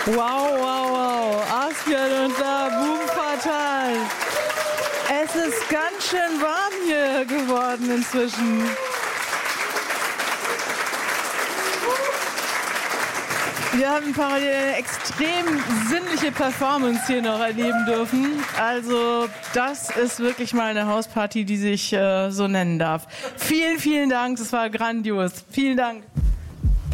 Wow, wow, wow. Asbjörn und da, Boom Fatal. Es ist ganz schön warm hier geworden inzwischen. Wir haben parallel eine extrem sinnliche Performance hier noch erleben dürfen. Also das ist wirklich mal eine Hausparty, die sich so nennen darf. Vielen, vielen Dank, das war grandios. Vielen Dank.